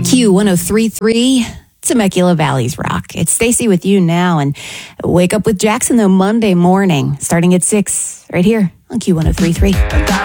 Q1033, Temecula Valley's Rock. It's Stacy with you now, and Wake Up with Jackson, though, Monday morning, starting at 6, right here on Q1033.